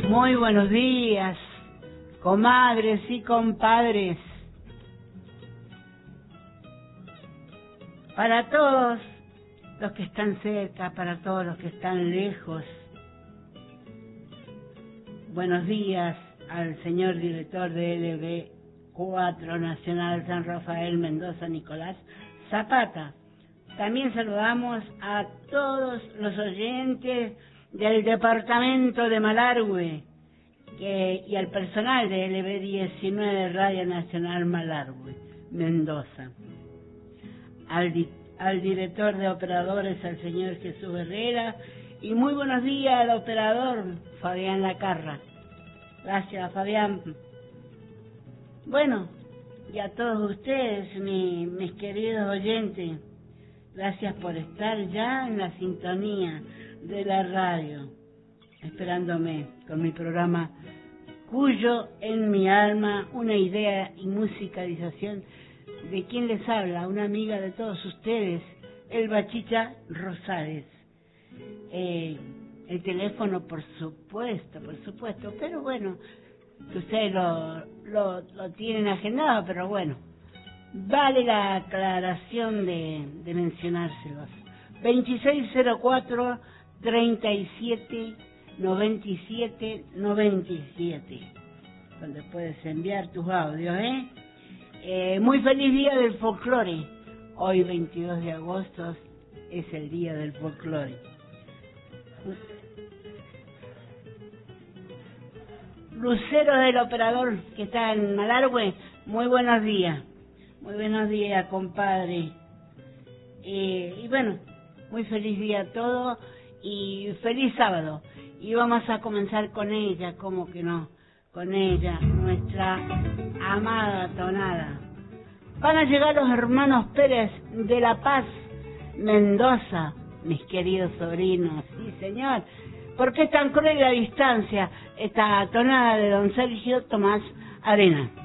Muy buenos días, comadres y compadres. Para todos los que están cerca, para todos los que están lejos. Buenos días al señor director de LB4 Nacional San Rafael Mendoza Nicolás Zapata. También saludamos a todos los oyentes del departamento de Malargüe y al personal de LB19 Radio Nacional Malargüe, Mendoza. Al director de operadores, al señor Jesús Herrera, y muy buenos días al operador Fabián Lacarra. Gracias, Fabián. Bueno, y a todos ustedes, mis queridos oyentes, gracias por estar ya en la sintonía de la radio, esperándome con mi programa Cuyo en mi alma, una idea y musicalización de quien les habla, una amiga de todos ustedes, Elba Chicha Rosales. El teléfono, por supuesto, pero bueno, que ustedes lo tienen agendado, pero bueno, vale la aclaración de mencionárselos. 2604 37 97 97, donde puedes enviar tus audios, muy feliz día del folclore. Hoy 22 de agosto es el día del folclore. Lucero del operador que está en Malargüe, muy buenos días, compadre. Y bueno, muy feliz día a todos y feliz sábado. Y vamos a comenzar con ella, ¿cómo que no? Con ella, nuestra amada tonada. Van a llegar los hermanos Pérez de La Paz, Mendoza, mis queridos sobrinos, sí señor. ¿Por qué tan cruel la distancia? Esta tonada de don Sergio Tomás Arena.